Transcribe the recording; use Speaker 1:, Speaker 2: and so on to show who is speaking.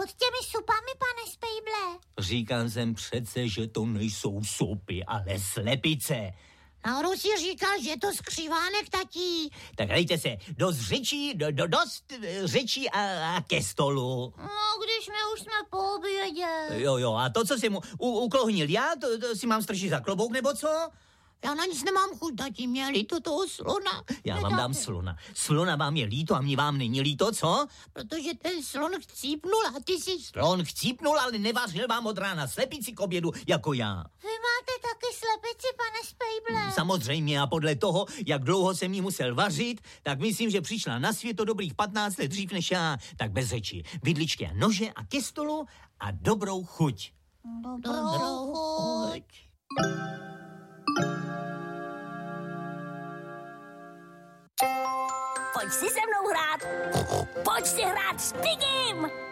Speaker 1: pod těmi supami, pane Spejble?
Speaker 2: Říkal jsem přece, že to nejsou supy, ale slepice.
Speaker 1: Nahoru si říkal, že to skřivánek, tatí.
Speaker 2: Tak hlejte se, dost řečí a ke stolu.
Speaker 1: No, když už jsme po obědě.
Speaker 2: Jo, a to, co jsem mu uklohnil já, to si mám strčit za klobouk, nebo co?
Speaker 1: Já na nic nemám chuť, tatí, mě líto toho slona.
Speaker 2: Já vám dám slona. Slona vám je líto a mě vám není líto, co?
Speaker 1: Protože ten slon chcípnul a ty si...
Speaker 2: Slon chcípnul, ale nevařil vám od rána slepici k obědu, jako já.
Speaker 1: Vy máte taky slepici, pane Spejble?
Speaker 2: Samozřejmě a podle toho, jak dlouho jsem jí musel vařit, tak myslím, že přišla na svět o dobrých 15 let dřív než já. Tak bez řeči. Vidličky a nože a ke stolu a dobrou chuť.
Speaker 1: Dobrou chuť.
Speaker 3: Pojď si se mnou hrát. Pojď si hrát s Pigim.